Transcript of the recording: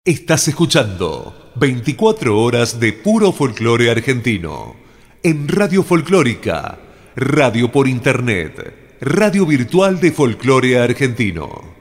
Estás escuchando 24 horas de puro folclore argentino en Radio Folclórica, radio por internet, radio virtual de folclore argentino.